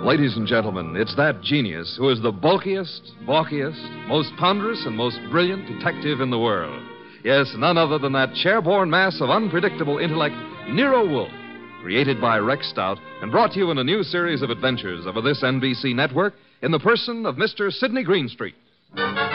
Ladies and gentlemen, it's that genius who is the bulkiest, balkiest, most ponderous, and most brilliant detective in the world. Yes, none other than that chair-borne mass of unpredictable intellect, Nero Wolfe, created by Rex Stout and brought to you in a new series of adventures over this NBC network in the person of Mr. Sidney Greenstreet.